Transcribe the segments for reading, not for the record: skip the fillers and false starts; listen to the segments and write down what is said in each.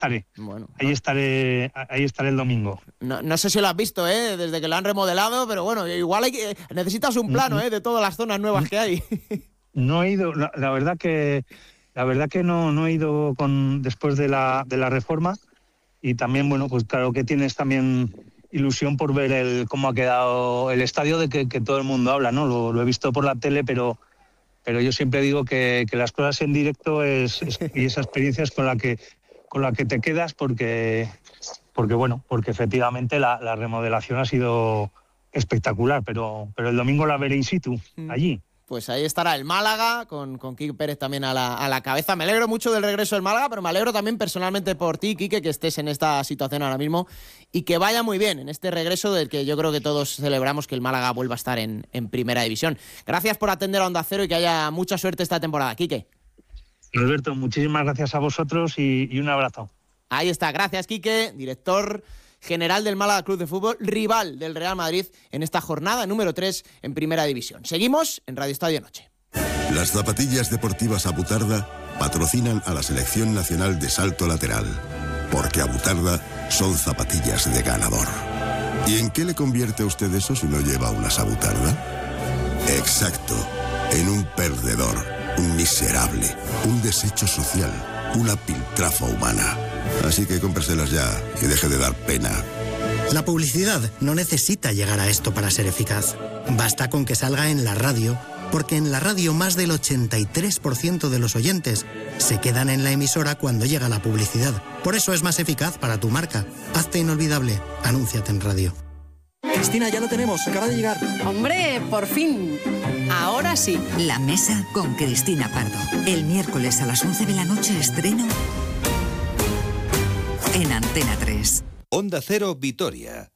estaré. Bueno, ahí estaré el domingo. No sé si lo has visto, desde que lo han remodelado, pero bueno, igual necesitas un plano, de todas las zonas nuevas que hay. No he ido, la verdad que no he ido después de la reforma, y también, bueno, pues claro que tienes también ilusión por ver cómo ha quedado el estadio, de que todo el mundo habla, ¿no? Lo he visto por la tele, pero yo siempre digo que las cosas en directo y esa experiencia es con la que te quedas, porque efectivamente la remodelación ha sido espectacular, pero el domingo la veré in situ, allí. Pues ahí estará el Málaga, con Quique Pérez también a la cabeza. Me alegro mucho del regreso del Málaga, pero me alegro también personalmente por ti, Quique, que estés en esta situación ahora mismo y que vaya muy bien en este regreso del que yo creo que todos celebramos, que el Málaga vuelva a estar en Primera División. Gracias por atender a Onda Cero y que haya mucha suerte esta temporada, Quique. Alberto, muchísimas gracias a vosotros y un abrazo. Ahí está, gracias, Quique, director general del Málaga Club de Fútbol, rival del Real Madrid en esta jornada número 3 en Primera División. Seguimos en Radio Estadio Noche. Las zapatillas deportivas Abutarda patrocinan a la Selección Nacional de Salto Lateral, porque Abutarda son zapatillas de ganador. ¿Y en qué le convierte a usted eso si no lleva unas Abutarda? Exacto, en un perdedor, un miserable, un desecho social, una piltrafa humana. Así que cómpreselas ya y deje de dar pena. La publicidad no necesita llegar a esto para ser eficaz. Basta con que salga en la radio, porque en la radio más del 83% de los oyentes se quedan en la emisora cuando llega la publicidad. Por eso es más eficaz para tu marca. Hazte inolvidable. Anúnciate en radio. Cristina, ya lo tenemos, acaba de llegar. ¡Hombre, por fin! Ahora sí. La Mesa con Cristina Pardo. El miércoles a las 11 de la noche estreno en Antena 3. Onda Cero Vitoria.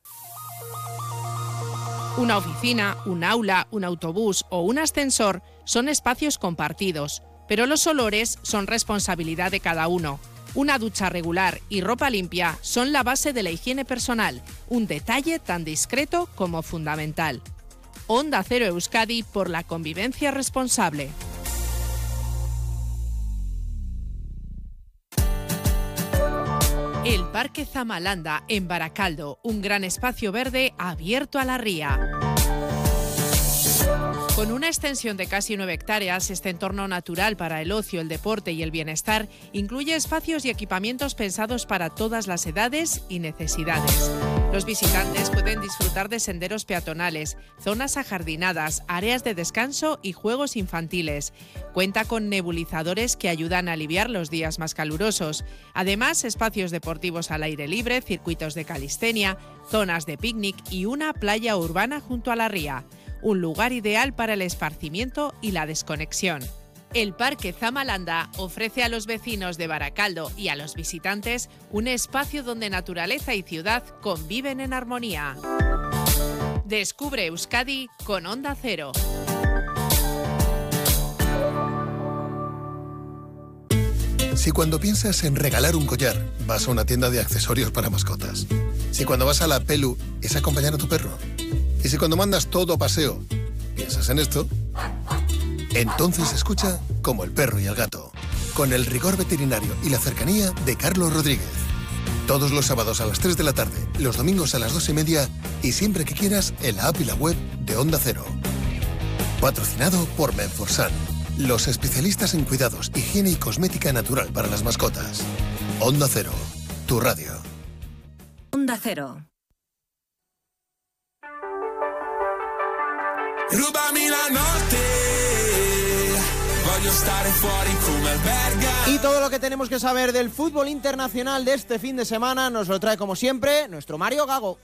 Una oficina, un aula, un autobús o un ascensor son espacios compartidos, pero los olores son responsabilidad de cada uno. Una ducha regular y ropa limpia son la base de la higiene personal, un detalle tan discreto como fundamental. Onda Cero Euskadi por la convivencia responsable. El Parque Zamalanda, en Baracaldo, un gran espacio verde abierto a la ría. Con una extensión de casi 9 hectáreas, este entorno natural para el ocio, el deporte y el bienestar incluye espacios y equipamientos pensados para todas las edades y necesidades. Los visitantes pueden disfrutar de senderos peatonales, zonas ajardinadas, áreas de descanso y juegos infantiles. Cuenta con nebulizadores que ayudan a aliviar los días más calurosos. Además, espacios deportivos al aire libre, circuitos de calistenia, zonas de picnic y una playa urbana junto a la ría. Un lugar ideal para el esparcimiento y la desconexión. El Parque Zamalanda ofrece a los vecinos de Baracaldo y a los visitantes un espacio donde naturaleza y ciudad conviven en armonía. Descubre Euskadi con Onda Cero. Si cuando piensas en regalar un collar, vas a una tienda de accesorios para mascotas. Si cuando vas a la Pelu es acompañar a tu perro. Y si cuando mandas todo a paseo, piensas en esto, entonces escucha Como el perro y el gato, con el rigor veterinario y la cercanía de Carlos Rodríguez. Todos los sábados a las 3 de la tarde, los domingos a las 2:30 y siempre que quieras en la app y la web de Onda Cero. Patrocinado por Menforsan, los especialistas en cuidados, higiene y cosmética natural para las mascotas. Onda Cero, tu radio. Onda Cero. Rubami la notte, voglio stare fuori come alberga. Y todo lo que tenemos que saber del fútbol internacional de este fin de semana nos lo trae como siempre nuestro Mario Gago.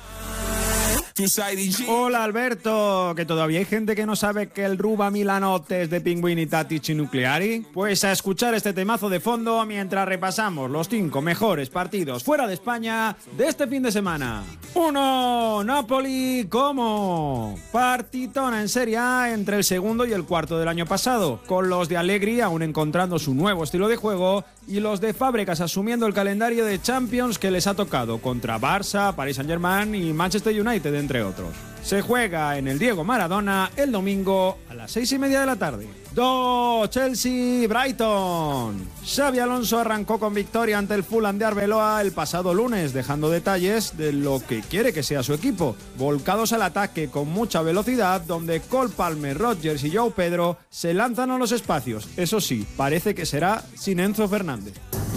Hola Alberto, que todavía hay gente que no sabe que el Ruba Milanote es de Pinguini y Tattici Nucleari. Pues a escuchar este temazo de fondo mientras repasamos los 5 mejores partidos fuera de España de este fin de semana. 1. Napoli como partitona en Serie A entre el segundo y el cuarto del año pasado, con los de Allegri aún encontrando su nuevo estilo de juego y los de Fábregas asumiendo el calendario de Champions que les ha tocado contra Barça, Paris Saint-Germain y Manchester United, entre otros. Se juega en el Diego Maradona el domingo a las 6:30 de la tarde. 2, Chelsea, Brighton. Xabi Alonso arrancó con victoria ante el Fulham de Arbeloa el pasado lunes, dejando detalles de lo que quiere que sea su equipo. Volcados al ataque con mucha velocidad, donde Cole Palmer, Rodgers y João Pedro se lanzan a los espacios. Eso sí, parece que será sin Enzo Fernández.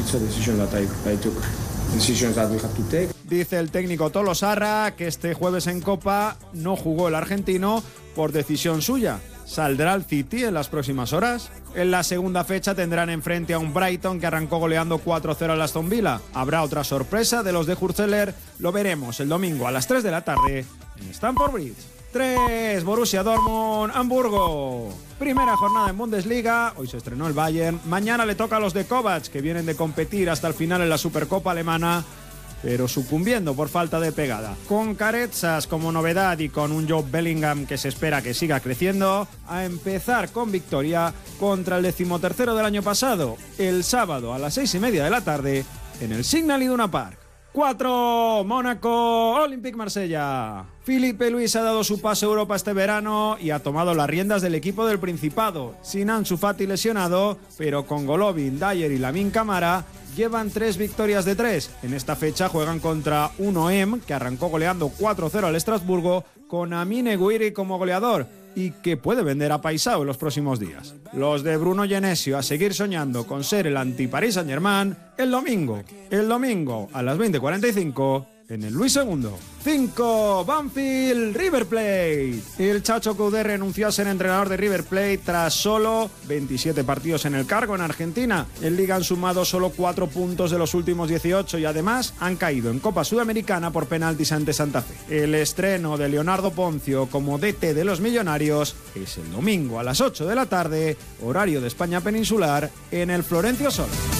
Dice el técnico Tolosarra que este jueves en Copa no jugó el argentino por decisión suya. ¿Saldrá el City en las próximas horas? En la segunda fecha tendrán enfrente a un Brighton que arrancó goleando 4-0 al Aston Villa. ¿Habrá otra sorpresa de los de Hurzeler? Lo veremos el domingo a las 3 de la tarde en Stamford Bridge. 3, Borussia Dortmund, Hamburgo. Primera jornada en Bundesliga, hoy se estrenó el Bayern. Mañana le toca a los de Kovac, que vienen de competir hasta el final en la Supercopa alemana, pero sucumbiendo por falta de pegada. Con Carezas como novedad y con un Joe Bellingham que se espera que siga creciendo, a empezar con victoria contra el 13º del año pasado, el sábado a las 6:30 de la tarde en el Signal Iduna Park. 4, Mónaco, Olympique Marsella. Filipe Luis ha dado su paso a Europa este verano y ha tomado las riendas del equipo del Principado. Sin Ansu Fati lesionado, pero con Golovin, Dyer y Lamine Camara llevan 3 victorias de 3. En esta fecha juegan contra un OM que arrancó goleando 4-0 al Estrasburgo con Amine Gouiri como goleador y que puede vender a Paisao en los próximos días. Los de Bruno Genesio a seguir soñando con ser el anti-Paris Saint-Germain el domingo a las 20:45 en el Luis II. 5, Banfield, River Plate. El Chacho Coudet renunció a ser entrenador de River Plate tras solo 27 partidos en el cargo en Argentina. En Liga han sumado solo 4 puntos de los últimos 18 y además han caído en Copa Sudamericana por penaltis ante Santa Fe. El estreno de Leonardo Poncio como DT de los Millonarios es el domingo a las 8 de la tarde, horario de España peninsular, en el Florencio Sola.